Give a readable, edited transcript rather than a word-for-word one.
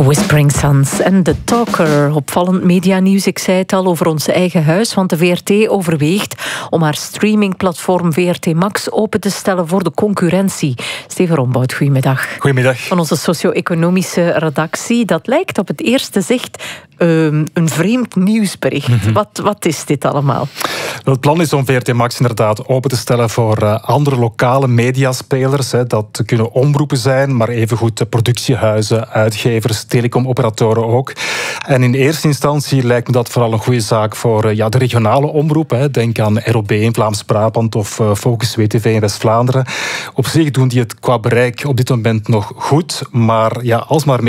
Whispering Suns en The Talker. Opvallend medianieuws, ik zei het al, over ons eigen huis. Want de VRT overweegt om haar streamingplatform VRT Max open te stellen voor de concurrentie. Steven Rombout, goedemiddag. Goedemiddag. Van onze socio-economische redactie. Dat lijkt op het eerste zicht een vreemd nieuwsbericht. Wat is dit allemaal? Het plan is om VRT Max inderdaad open te stellen voor andere lokale mediaspelers. Dat kunnen omroepen zijn, maar evengoed productiehuizen, uitgevers, telecomoperatoren ook. En in eerste instantie lijkt me dat vooral een goede zaak voor de regionale omroepen. Denk aan ROB in Vlaams-Brabant of Focus WTV in West-Vlaanderen. Op zich doen die het qua bereik op dit moment nog goed, maar als maar